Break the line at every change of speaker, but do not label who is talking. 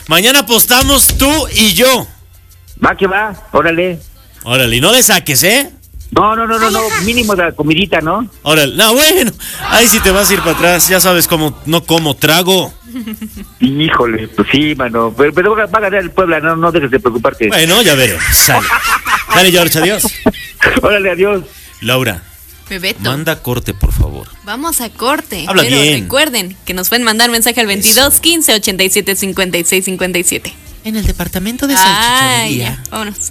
Mañana apostamos tú y yo.
Va que va, órale.
Órale, y no le saques, ¿eh?
No, mínimo de la comidita, ¿no?
Órale, no, bueno, ahí sí te vas a ir para atrás, ya sabes cómo no como trago.
Híjole, pues sí, mano. Pero va a ganar el Puebla, no dejes de preocuparte.
Bueno, ya veremos. Sale. Dale, George, adiós.
Órale, adiós.
Laura,
Bebeto.
manda corte, por favor.
Vamos a corte.
Habla
pero
bien.
recuerden que nos pueden mandar mensaje al 22 15 87 56 57.
En el departamento de
Ay, ya, vámonos.